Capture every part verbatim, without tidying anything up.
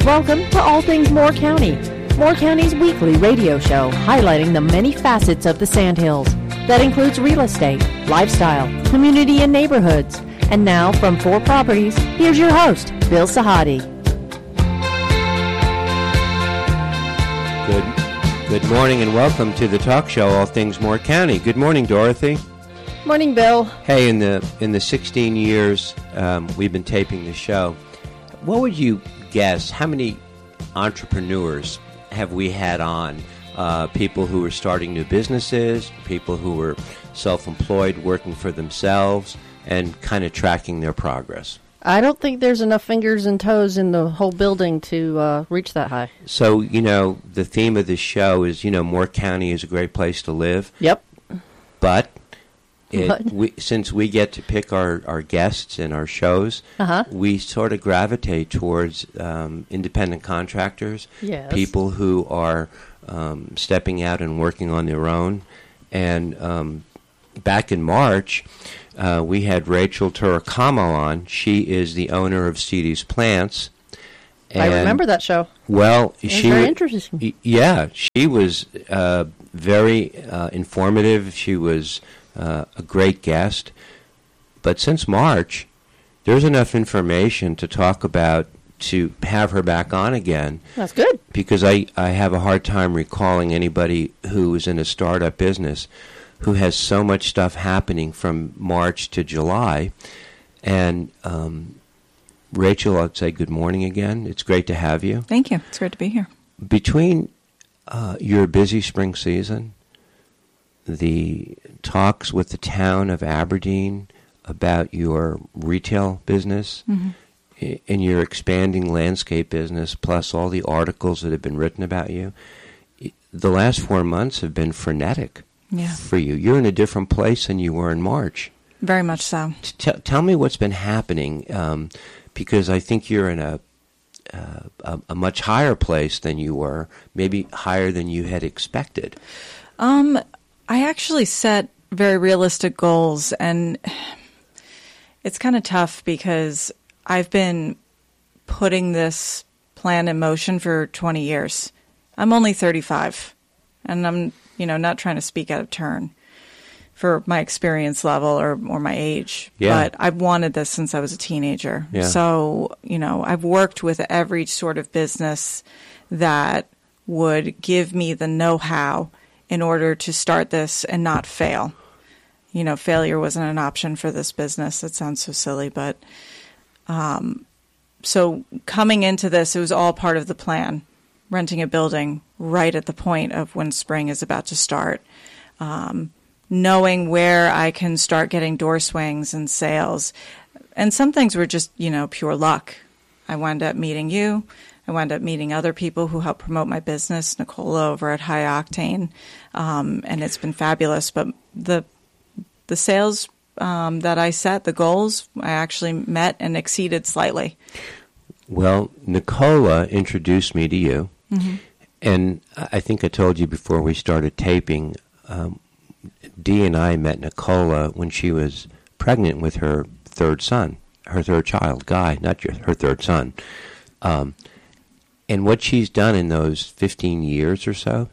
Welcome to All Things Moore County, Moore County's weekly radio show highlighting the many facets of the Sandhills. That includes real estate, lifestyle, community, and neighborhoods. And now, from Four Properties, here's your host, Bill Sahadi. Good, good morning and welcome to the talk show, All Things Moore County. Good morning, Dorothy. Morning, Bill. Hey, in the in the sixteen years um, we've been taping the show, what would you guess, how many entrepreneurs have we had on? Uh, people who were starting new businesses, people who were self-employed, working for themselves, and kind of tracking their progress. I don't think there's enough fingers and toes in the whole building to uh, reach that high. So, you know, the theme of this show is, you know, Moore County is a great place to live. Yep. But it, we, since we get to pick our, our guests in our shows, uh-huh. we sort of gravitate towards um, independent contractors, yes. people who are um, stepping out and working on their own. And um, back in March, uh, we had Rachel Turacamo on. She is the owner of Cedars Plants. And, I remember that show. Well, it was she very w- interesting. Yeah, she was uh, very uh, informative. She was uh, a great guest. But since March, there's enough information to talk about to have her back on again. That's good. Because I, I have a hard time recalling anybody who is in a startup business who has so much stuff happening from March to July. And um, Rachel, I'd say good morning again. It's great to have you. Thank you. It's great to be here. Between uh, your busy spring season, the talks with the town of Aberdeen about your retail business, mm-hmm. in your expanding landscape business, plus all the articles that have been written about you, the last four months have been frenetic yeah. for you. You're in a different place than you were in March. Very much so. T- tell me what's been happening, um, because I think you're in a, uh, a a much higher place than you were, maybe higher than you had expected. Um, I actually set very realistic goals, and it's kind of tough because I've been putting this plan in motion for twenty years. I'm only thirty-five, and I'm, you know, not trying to speak out of turn for my experience level or, or my age, yeah. but I've wanted this since I was a teenager. Yeah. So, you know, I've worked with every sort of business that would give me the know-how in order to start this and not fail. You know, failure wasn't an option for this business. It sounds so silly, but um, so coming into this, it was all part of the plan, renting a building right at the point of when spring is about to start, um, knowing where I can start getting door swings and sales. And some things were just, you know, pure luck. I wound up meeting you. I wound up meeting other people who help promote my business, Nicola over at High Octane, um, and it's been fabulous. But the the sales um, that I set, the goals, I actually met and exceeded slightly. Well, Nicola introduced me to you, mm-hmm. and I think I told you before we started taping, um, Dee and I met Nicola when she was pregnant with her third son, her third child, Guy, not your, her third son. Um, and what she's done in those fifteen years or so,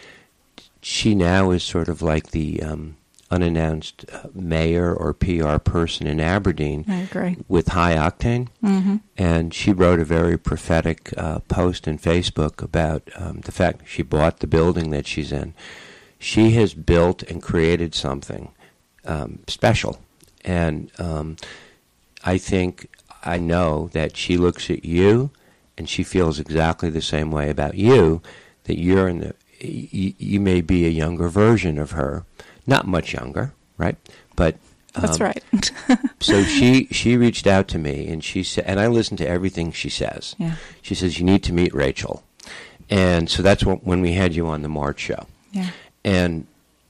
she now is sort of like the um, unannounced uh, mayor or P R person in Aberdeen. I agree. With High Octane. Mm-hmm. And she wrote a very prophetic uh, post in Facebook about um, the fact she bought the building that she's in. She has built and created something um, special. And um, I think, I know that she looks at you and she feels exactly the same way about you, that you're in the, you, you may be a younger version of her, not much younger, right? But um, that's right. So she she reached out to me, and she said, and I listened to everything she says. Yeah. She says, you need to meet Rachel. And so that's what, when we had you on the March show. Yeah. And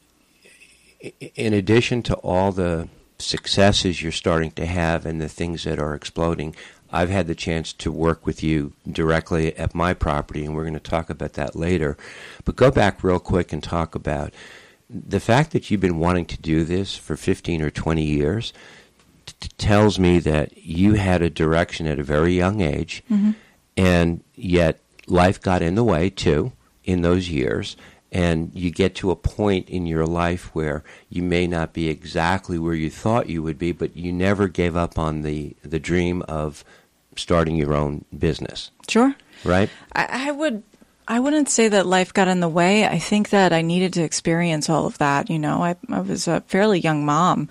in addition to all the successes you're starting to have and the things that are exploding, I've had the chance to work with you directly at my property, and we're going to talk about that later. But go back real quick and talk about the fact that you've been wanting to do this for fifteen or twenty years t- tells me that you had a direction at a very young age, mm-hmm. And yet life got in the way, too, in those years. And you get to a point in your life where you may not be exactly where you thought you would be, but you never gave up on the, the dream of starting your own business. Sure. Right? I, I would I wouldn't say that life got in the way. I think that I needed to experience all of that. You know, I, I was a fairly young mom.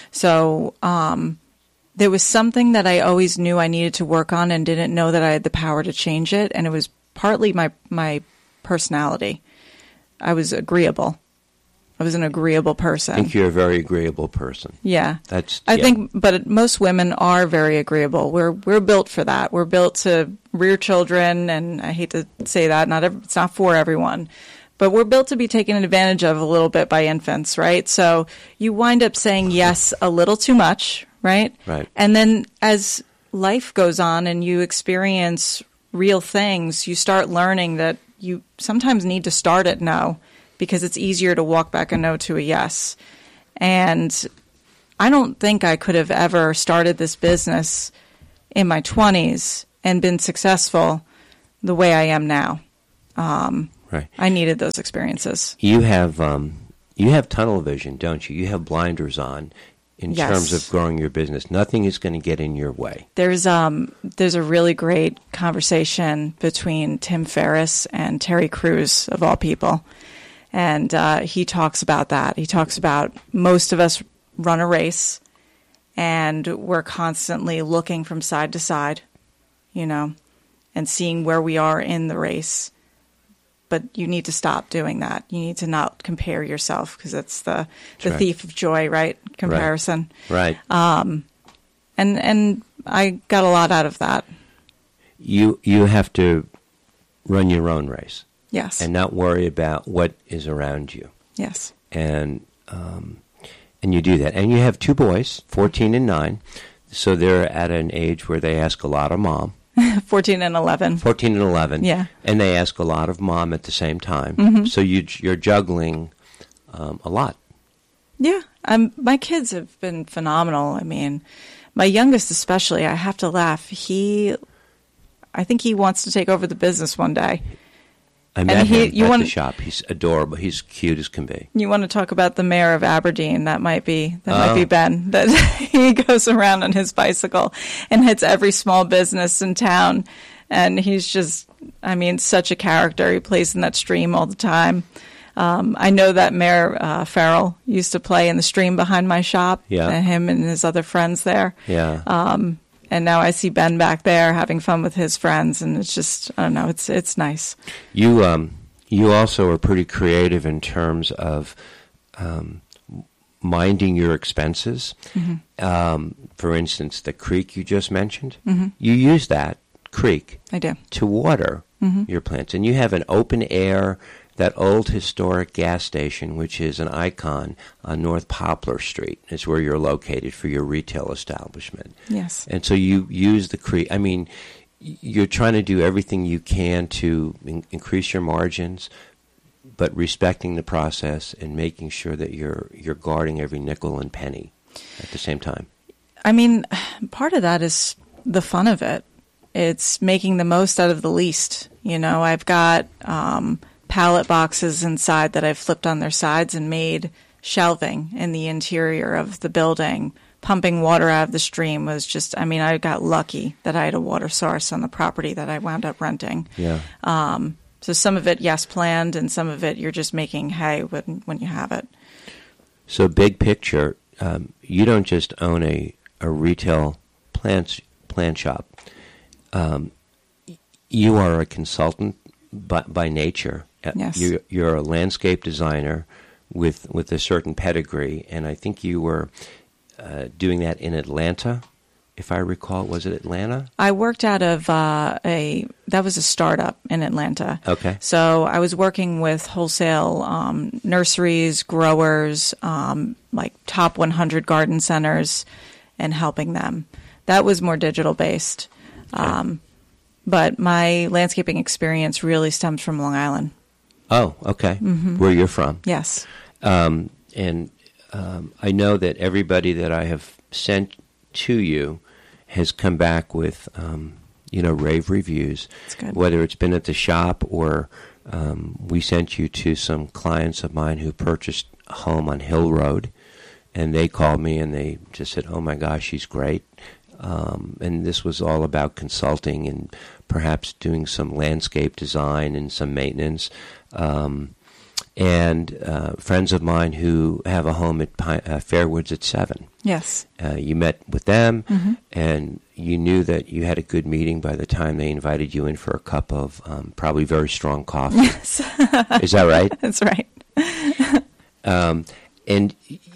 So um, there was something that I always knew I needed to work on and didn't know that I had the power to change it. And it was partly my my personality. I was agreeable. I was an agreeable person. I think you're a very agreeable person. Yeah. That's. I yeah. think, but most women are very agreeable. We're we're built for that. We're built to rear children, and I hate to say that, not every, it's not for everyone, but we're built to be taken advantage of a little bit by infants, right? So you wind up saying yes a little too much, right? Right. And then as life goes on and you experience real things, you start learning that you sometimes need to start at no, because it's easier to walk back a no to a yes. And I don't think I could have ever started this business in my twenties and been successful the way I am now. Um, right. I needed those experiences. You have um, you have tunnel vision, don't you? You have blinders on in Yes. terms of growing your business. Nothing is going to get in your way. There's um there's a really great conversation between Tim Ferriss and Terry Crews, of all people. And uh, he talks about that. He talks about most of us run a race, and we're constantly looking from side to side, you know, and seeing where we are in the race. But you need to stop doing that. You need to not compare yourself, because it's the, the right. thief of joy, right? Comparison. Right. Um, and and I got a lot out of that. You you have to run your own race. Yes. And not worry about what is around you. Yes. And um, and you do that. And you have two boys, fourteen and nine, so they're at an age where they ask a lot of mom. fourteen and eleven. fourteen and eleven. Yeah. And they ask a lot of mom at the same time. Mm-hmm. So you, you're juggling um, a lot. Yeah. Um, my kids have been phenomenal. I mean, my youngest especially, I have to laugh. He, I think he wants to take over the business one day. I met he- him you at want- the shop. He's adorable. He's cute as can be. You want to talk about the mayor of Aberdeen? That might be that might Oh. be Ben. That he goes around on his bicycle and hits every small business in town, and he's just, I mean, such a character. He plays in that stream all the time. Um, I know that Mayor uh, Farrell used to play in the stream behind my shop. Yeah. And him and his other friends there. Yeah. Um, and now I see Ben back there having fun with his friends, and it's just, I don't know, it's it's nice. You um you also are pretty creative in terms of um, minding your expenses. Mm-hmm. Um, for instance, the creek you just mentioned, Mm-hmm. you use that creek I do. to water Mm-hmm. your plants, and you have an open air. That old historic gas station, which is an icon on North Poplar Street, is where you're located for your retail establishment. Yes. And so you use the creek. I mean, you're trying to do everything you can to in- increase your margins, but respecting the process and making sure that you're you're guarding every nickel and penny at the same time. I mean, part of that is the fun of it. It's making the most out of the least. You know, I've got um, pallet boxes inside that I've flipped on their sides and made shelving in the interior of the building. Pumping water out of the stream was just, I mean, I got lucky that I had a water source on the property that I wound up renting. Yeah. Um, so some of it, yes, planned, and some of it you're just making hay when, when you have it. So big picture, um, you don't just own a, a retail plant, plant shop. Um, you are a consultant by, by nature. Yes. You, you're a landscape designer with with a certain pedigree, and I think you were uh, doing that in Atlanta, if I recall. Was it Atlanta? I worked out of uh, a, that was a startup in Atlanta. Okay. So I was working with wholesale um, nurseries, growers, um, like top one hundred garden centers, and helping them. That was more digital based. Okay. Um, but my landscaping experience really stems from Long Island. Oh, okay. Mm-hmm. Where you're from. Yes. Um, and um, I know that everybody that I have sent to you has come back with um, you know, rave reviews. That's good. Whether it's been at the shop or um, we sent you to some clients of mine who purchased a home on Hill Road, and they called me and they just said, "Oh my gosh, she's great." Um, and this was all about consulting and perhaps doing some landscape design and some maintenance. Um, and uh, friends of mine who have a home at Pine, uh, Fairwoods at Seven. Yes. Uh, you met with them, mm-hmm. and you knew that you had a good meeting by the time they invited you in for a cup of um, probably very strong coffee. Yes. Is that right? That's right. um, and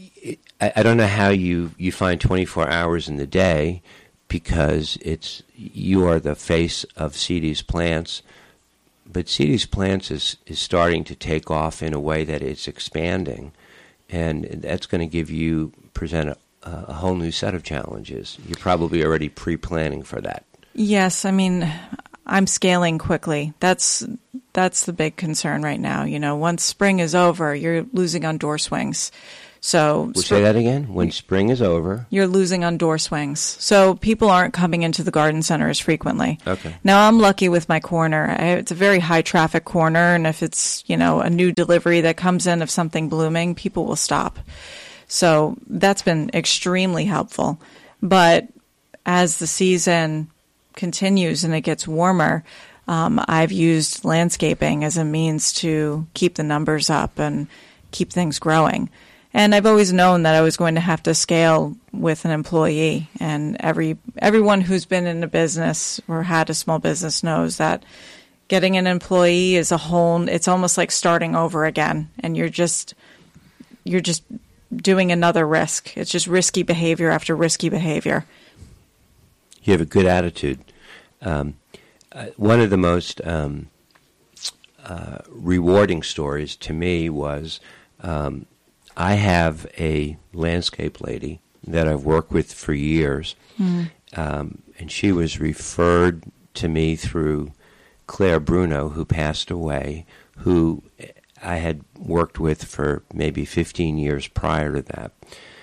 I, I don't know how you, you find twenty-four hours in the day, because it's you are the face of C D's Plants, but C D's Plants is, is starting to take off in a way that it's expanding, and that's going to give you, present a, a whole new set of challenges. You're probably already pre-planning for that. Yes, I mean, I'm scaling quickly. That's that's the big concern right now. You know, once spring is over, you're losing on door swings. So We'll spr- say that again. When spring is over, you're losing on door swings. So people aren't coming into the garden center as frequently. Okay. Now I'm lucky with my corner. I, it's a very high traffic corner, and if it's, you know, a new delivery that comes in of something blooming, people will stop. So that's been extremely helpful. But as the season continues and it gets warmer, um, I've used landscaping as a means to keep the numbers up and keep things growing. And I've always known that I was going to have to scale with an employee. And every everyone who's been in a business or had a small business knows that getting an employee is a whole, it's almost like starting over again. And you're just, you're just doing another risk. It's just risky behavior after risky behavior. you have a good attitude. Um, uh, one of the most um, uh, rewarding stories to me was um, I have a landscape lady that I've worked with for years, mm. um, and she was referred to me through Claire Bruno, who passed away, who I had worked with for maybe fifteen years prior to that.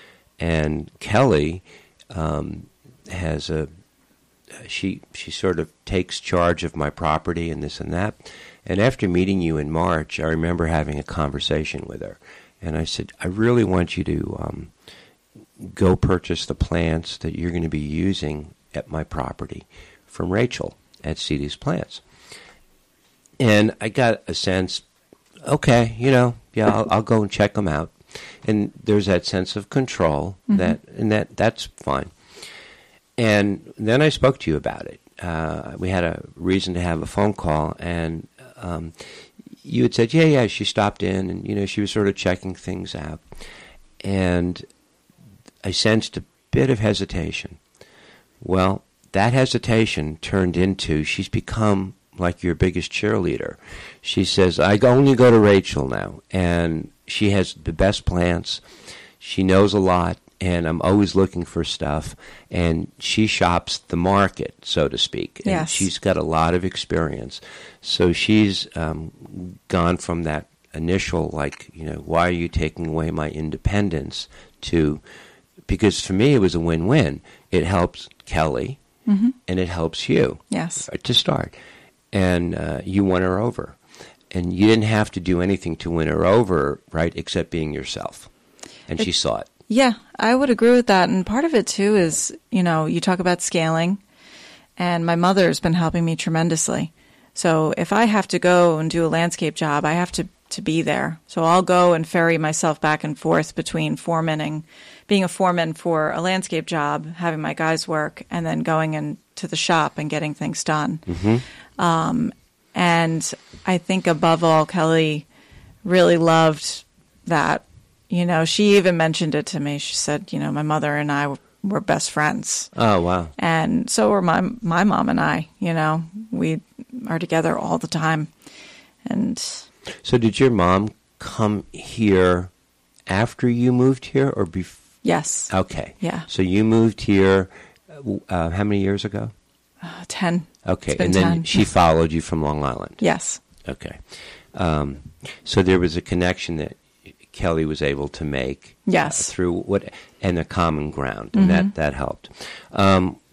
And Kelly um, has a, she she sort of takes charge of my property and this and that. And after meeting you in March, I remember having a conversation with her. And I said, I really want you to um, go purchase the plants that you're going to be using at my property from Rachel at C D's Plants. And I got a sense, okay, you know, yeah, I'll, I'll go and check them out. And there's that sense of control, mm-hmm. that, and that that's fine. And then I spoke to you about it. Uh, we had a reason to have a phone call, and um, you had said, yeah, yeah, she stopped in, and, you know, she was sort of checking things out. And I sensed a bit of hesitation. Well, that hesitation turned into, she's become like your biggest cheerleader. She says, I only go to Rachel now, and she has the best plants. She knows a lot, and I'm always looking for stuff, and she shops the market, so to speak. And yes. she's got a lot of experience. So she's um, gone from that initial, like, you know, why are you taking away my independence, to, because for me it was a win-win. It helps Kelly, mm-hmm. and it helps you. Yes. To start. And uh, you won her over. And you didn't have to do anything to win her over, right, except being yourself. And it, she saw it. Yeah, I would agree with that. And part of it, too, is, you know, you talk about scaling, and my mother has been helping me tremendously. So if I have to go and do a landscape job, I have to, to be there. So I'll go and ferry myself back and forth between foremanning, being a foreman for a landscape job, having my guys work, and then going into the shop and getting things done. Mm-hmm. Um, and I think above all, Kelly really loved that. You know, she even mentioned it to me. She said, you know, my mother and I were, were best friends. Oh, wow. And so were my my mom and I. You know, we are together all the time. And so did your mom come here after you moved here or before? Yes. Okay. Yeah. So you moved here uh, how many years ago? Uh, ten. Okay. And then ten. She followed you from Long Island? Yes. Okay. Um, so there was a connection that Kelly was able to make, yes, uh, through what, and a common ground, and mm-hmm. that that helped. Um,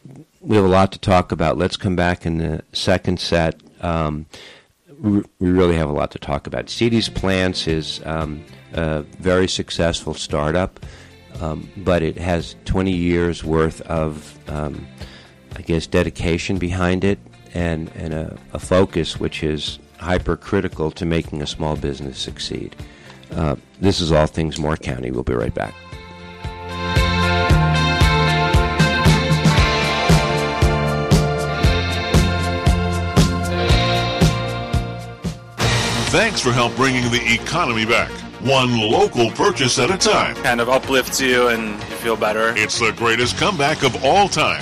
we have a lot to talk about. Let's come back in the second set. Um, we, we really have a lot to talk about. Seedy's Plants is um, a very successful startup, um, but it has twenty years worth of, um, I guess, dedication behind it and, and a, a focus which is hypercritical to making a small business succeed. Uh, this is All Things Moore County. We'll be right back. Thanks for help bringing the economy back, one local purchase at a time. Kind of uplifts you and you feel better. It's the greatest comeback of all time.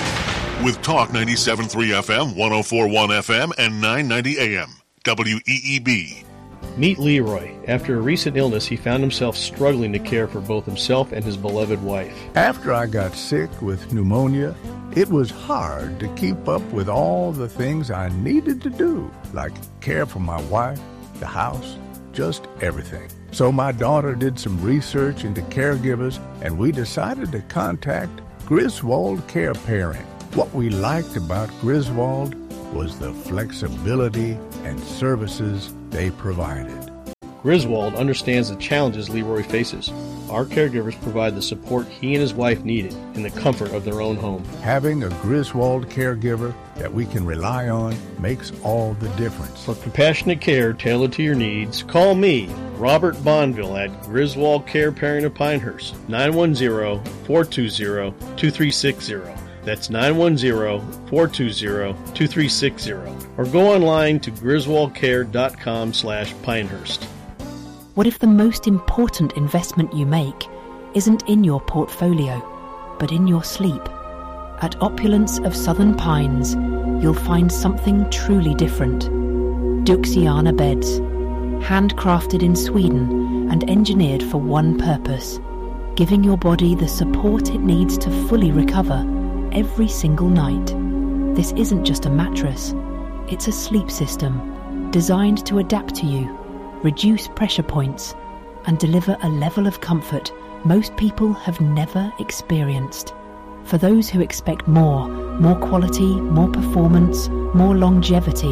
With Talk ninety-seven point three F M, one oh four point one F M, and nine ninety A M. W E E B. Meet Leroy. After a recent illness, he found himself struggling to care for both himself and his beloved wife. After I got sick with pneumonia, it was hard to keep up with all the things I needed to do, like care for my wife, the house, just everything. So my daughter did some research into caregivers, and we decided to contact Griswold Care Parent. What we liked about Griswold was the flexibility and services they provided. Griswold understands the challenges Leroy faces. Our caregivers provide the support he and his wife needed in the comfort of their own home. Having a Griswold caregiver that we can rely on makes all the difference. For compassionate care tailored to your needs, call me, Robert Bonville, at Griswold Care Parent of Pinehurst, nine one zero, four two zero, two three six zero. That's nine one zero, four two zero, two three six zero. Or go online to griswoldcare.com slash Pinehurst. What if the most important investment you make isn't in your portfolio, but in your sleep? At Opulence of Southern Pines, you'll find something truly different. Duxiana beds, handcrafted in Sweden and engineered for one purpose, giving your body the support it needs to fully recover every single night. This isn't just a mattress, it's a sleep system designed to adapt to you, reduce pressure points, and deliver a level of comfort most people have never experienced. For those who expect more, more quality, more performance, more longevity,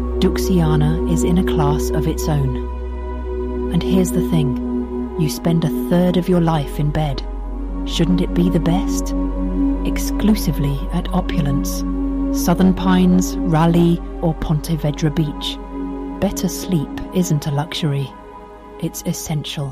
Duxiana is in a class of its own. And here's the thing, you spend a third of your life in bed. Shouldn't it be the best? Exclusively at Opulence, Southern Pines, Raleigh, or Ponte Vedra Beach. Better sleep isn't a luxury, it's essential.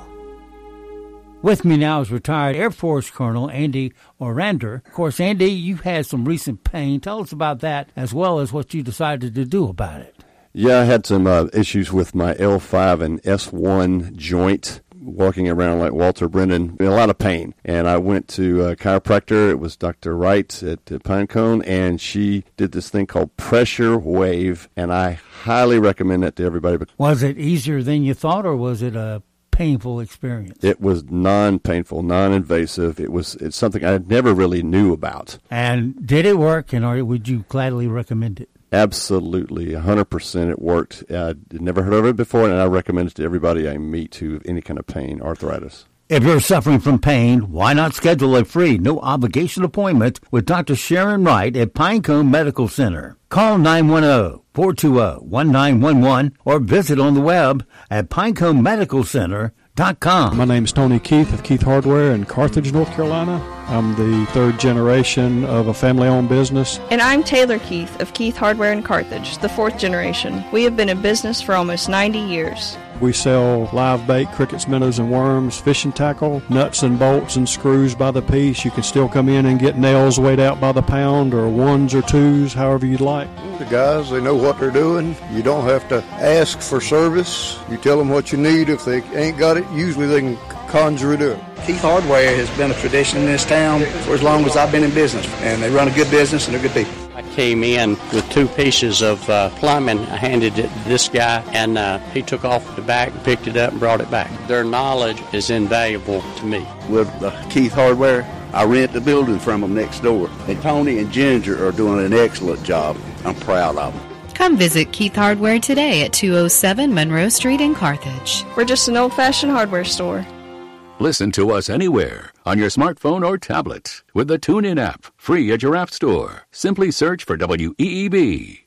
With me now is retired Air Force Colonel Andy Orander. Of course, Andy, you've had some recent pain. Tell us about that as well as what you decided to do about it. Yeah, I had some uh, issues with my L five and S one joint, walking around like Walter Brennan, in a lot of pain. And I went to a chiropractor. It was Doctor Wright at Pinecone, and she did this thing called Pressure Wave, and I highly recommend that to everybody. Was it easier than you thought, or was it a painful experience? It was non-painful, non-invasive. It was it's something I never really knew about. And did it work, and or would you gladly recommend it? Absolutely, one hundred percent it worked. I'd never heard of it before, and I recommend it to everybody I meet who have any kind of pain, arthritis. If you're suffering from pain, why not schedule a free, no-obligation appointment with Doctor Sharon Wright at Pinecone Medical Center? Call nine one zero, four two zero, one nine one one or visit on the web at pinecone medical center dot com. My name is Tony Keith of Keith Hardware in Carthage, North Carolina. I'm the third generation of a family-owned business. And I'm Taylor Keith of Keith Hardware in Carthage, the fourth generation. We have been in business for almost ninety years. We sell live bait, crickets, minnows, and worms, fishing tackle, nuts and bolts and screws by the piece. You can still come in and get nails weighed out by the pound, or ones or twos, however you'd like. The guys, they know what they're doing. You don't have to ask for service. You tell them what you need. If they ain't got it, usually they can conjure it up. Keith Hardware has been a tradition in this town for as long as I've been in business, and they run a good business and they're good people. I came in with two pieces of uh, plumbing. I handed it to this guy, and uh, he took off the back, picked it up, and brought it back. Their knowledge is invaluable to me. With uh, Keith Hardware, I rent the building from them next door. And Tony and Ginger are doing an excellent job. I'm proud of them. Come visit Keith Hardware today at two oh seven Monroe Street in Carthage. We're just an old-fashioned hardware store. Listen to us anywhere on your smartphone or tablet with the TuneIn app, free at your app store. Simply search for W E E B.